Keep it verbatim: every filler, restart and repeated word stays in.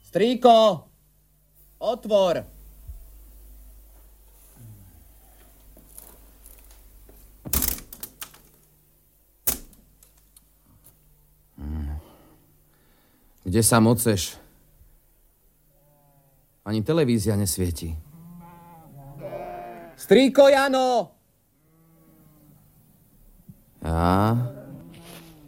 Strýko! Otvor! Kde sa moceš? Ani televízia nesvieti. Strýko Jano! Ja?